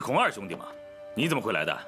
孔二兄弟吗？你怎么会来的？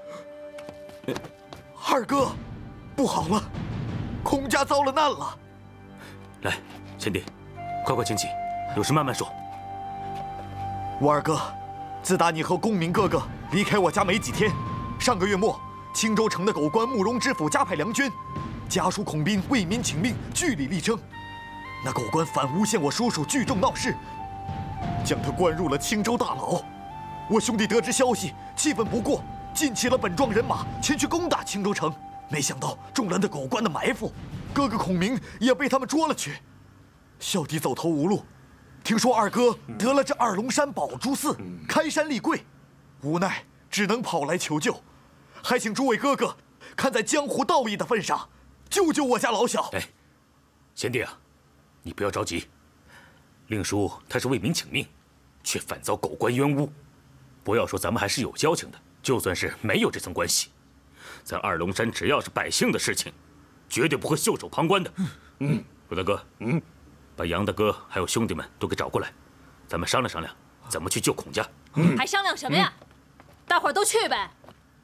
二哥，不好了，孔家遭了难了。 来，贤弟，快请起，有事慢慢说。 我二哥，自打你和公明哥哥离开我家没几天，上个月末，青州城的狗官慕容知府加派粮捐，家属孔斌为民请命，据理力争。那狗官反诬陷我叔叔聚众闹事，将他关入了青州大牢。我兄弟得知消息，气愤不过，尽起了本庄人马前去攻打青州城。没想到中了那狗官的埋伏，哥哥孔明也被他们捉了去。小弟走投无路，听说二哥得了这二龙山宝珠寺，开山立柜，无奈只能跑来求救，还请诸位哥哥看在江湖道义的份上，救救我家老小。 哎，贤弟啊，你不要着急。令叔他是为民请命，却反遭狗官冤诬。不要说咱们还是有交情的，就算是没有这层关系，在二龙山只要是百姓的事情，绝对不会袖手旁观的。陆大哥，把杨大哥还有兄弟们都给找过来，咱们商量商量怎么去救孔家。 还商量什么呀？大伙儿都去呗。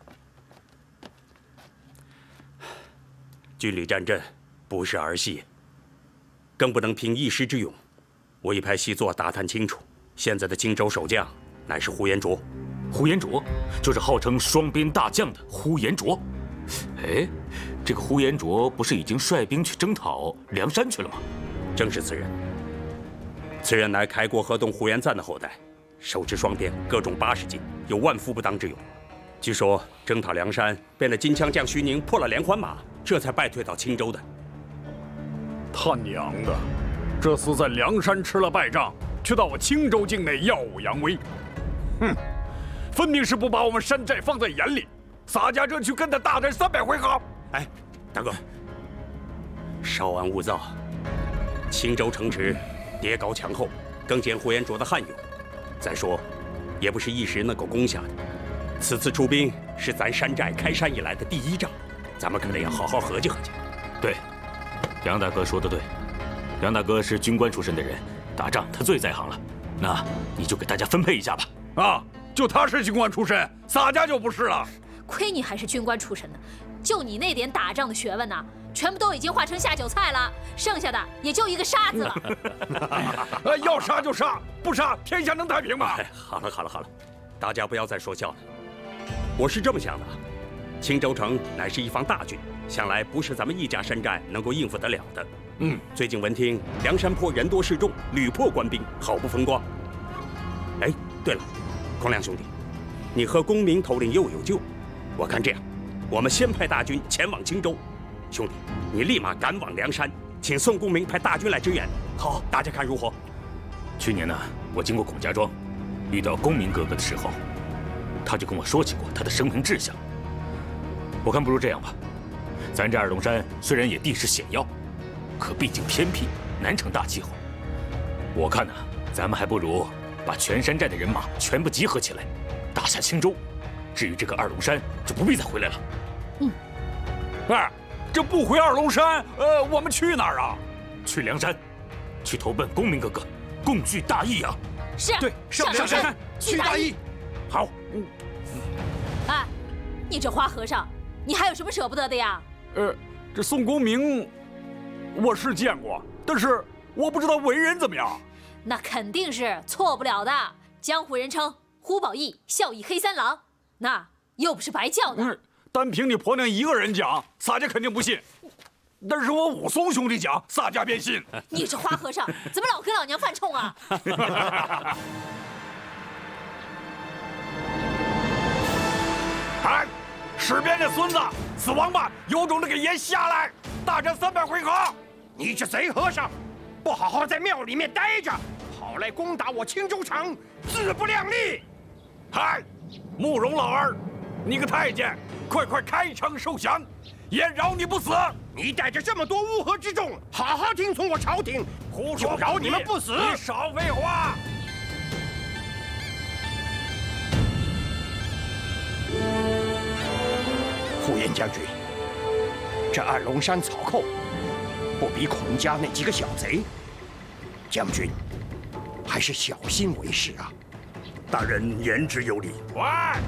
据理战阵不是儿戏，更不能凭一时之勇。我已派细作打探清楚，现在的青州守将乃是呼延灼。 呼延灼就是号称双边大将的呼延灼。哎，这个呼延灼不是已经率兵去征讨梁山去了吗？ 正是此人。此人乃开国河东呼延赞的后代，手持双鞭，各重80斤，有万夫不当之勇。据说征讨梁山，被那金枪将徐宁破了连环马，这才败退到青州的。 他娘的，这厮在梁山吃了败仗，却到我青州境内耀武扬威。哼，分明是不把我们山寨放在眼里。洒家这去跟他大战300回合。 哎，大哥，稍安勿躁。青州城池叠高墙厚，更见呼延灼的悍勇。再说，也不是一时能够攻下的。此次出兵是咱山寨开山以来的第1仗，咱们可得要好好合计合计。 对，杨大哥说得对。杨大哥是军官出身的人，打仗他最在行了。那你就给大家分配一下吧。 啊，就他是军官出身，洒家就不是了。 亏你还是军官出身的，就你那点打仗的学问呐，全部都已经化成下酒菜了，剩下的也就一个杀字了。 要杀就杀，不杀天下能太平吗？ 好了，大家不要再说笑了。我是这么想的，青州城乃是一方大军，想来不是咱们一家山寨能够应付得了的。最近闻听梁山泊人多势众，屡破官兵，好不风光。哎，对了，孔亮兄弟，你和公明头领又有救。我看这样，我们先派大军前往青州。兄弟，你立马赶往梁山，请宋公明派大军来支援。 好， 大家看如何？ 去年呢，我经过孔家庄，遇到公明哥哥的时候，他就跟我说起过他的生平志向。我看不如这样吧，咱这二龙山虽然也地势险要，可毕竟偏僻，难成大气候。我看呢，咱们还不如把全山寨的人马全部集合起来，打下青州。至于这个二龙山，就不必再回来了。 哎，这不回二龙山，我们去哪儿啊？ 去梁山，去投奔公明哥哥，共聚大义啊！ 是， 对，上梁山去大义。 好。 哎，你这花和尚，你还有什么舍不得的呀？ 这宋公明，我是见过，但是我不知道为人怎么样。 那肯定是错不了的，江湖人称胡宝义、孝义黑三郎，那又不是白叫的。 单凭你婆娘一个人讲，洒家肯定不信。但是我武松兄弟讲，洒家便信。 你这花和尚怎么老跟老娘犯冲啊？ 哎，使边的孙子，死王八，有种的给爷下来，大战300回合！ 你这贼和尚，不好好在庙里面待着，跑来攻打我青州城，自不量力！ 嗨，慕容老儿，你个太监，快开城受降，爷饶你不死！ 你带着这么多乌合之众，好好听从我朝廷， 胡说， 就饶你们不死！ 你少废话！ 呼延将军，这二龙山草寇不比孔家那几个小贼，将军还是小心为是啊！ 大人言之有理。 喂，